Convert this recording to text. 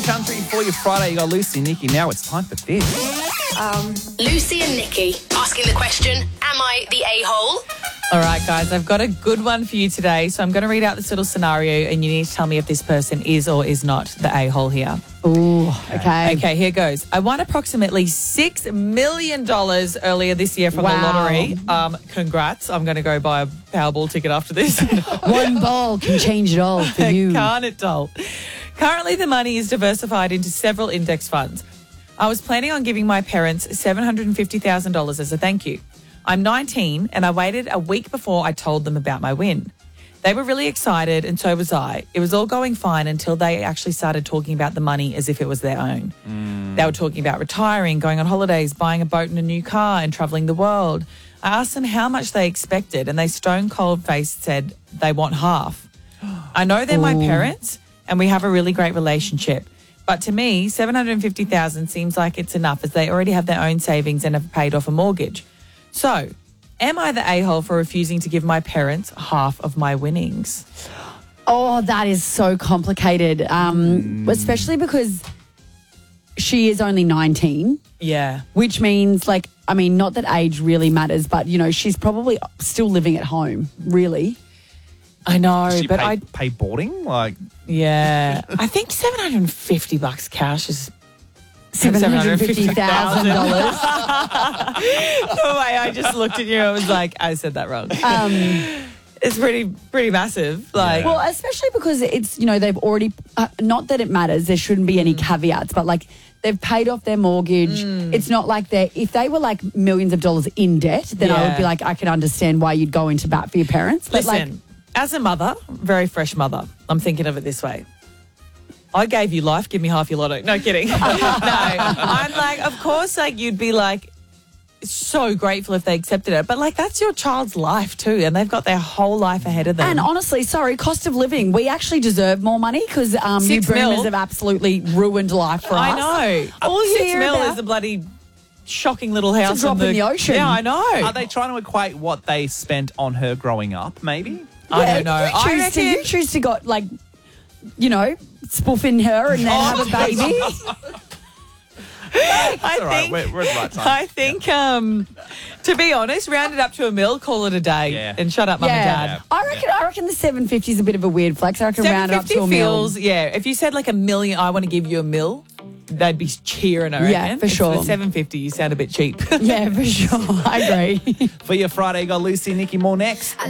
Country for your Friday. You got Lucy and Nikki. Now it's time for this. Lucy and Nikki asking the question, am I the a-hole? All right, guys, I've got a good one for you today. So I'm going to read out this little scenario and you need to tell me if this person is or is not the a-hole here. Ooh, okay. Okay, here goes. I won approximately $6 million earlier this year from the lottery. Congrats. I'm going to go buy a Powerball ticket after this. One ball can change it all for you. Can't it, doll? Currently, the money is diversified into several index funds. I was planning on giving my parents $750,000 as a thank you. I'm 19 and I waited a week before I told them about my win. They were really excited and so was I. It was all going fine until they actually started talking about the money as if it was their own. They were talking about retiring, going on holidays, buying a boat and a new car and travelling the world. I asked them how much they expected and they stone cold faced said they want half. I know they're my parents and we have a really great relationship. But to me, $750,000 seems like it's enough as they already have their own savings and have paid off a mortgage. So, am I the a-hole for refusing to give my parents half of my winnings? Oh, that is so complicated, especially because she is only 19. Yeah. Which means, like, I mean, not that age really matters, but, you know, she's probably still living at home, really. I know, Does she but pay boarding? Like, yeah. I think $750 cash is $750,000. the way I just looked at you, I was like, I said that wrong. It's pretty massive. Like, Well, especially because it's, you know, they've already, not that it matters, there shouldn't be any caveats, but like they've paid off their mortgage. It's not like if they were like millions of dollars in debt, then I would be like, I can understand why you'd go into bat for your parents. But listen, as a mother, very fresh mother, I'm thinking of it this way. I gave you life, give me half your lotto. No, kidding. No, I'm like, of course, like you'd be like so grateful if they accepted it. But like that's your child's life too and they've got their whole life ahead of them. And honestly, sorry, cost of living, we actually deserve more money because you boomers have absolutely ruined life for us. I know. All you $6 hear million about is a bloody shocking little house. It's a drop in the ocean. Yeah, I know. are they trying to equate what they spent on her growing up, maybe? I don't know. You choose to go, like, you know, spoofing her and then have a baby. We're at the right time. I think, to be honest, round it up to $1 million, call it a day, and shut up, mum and dad. I reckon the 750 is a bit of a weird flex. I reckon round it up to $1 million. Yeah. If you said like $1 million, I want to give you $1 million, they'd be cheering. I reckon. Yeah, for sure. For $750, you sound a bit cheap. Yeah, for sure. I agree. For your Friday, you got Lucy and Nikki. More next.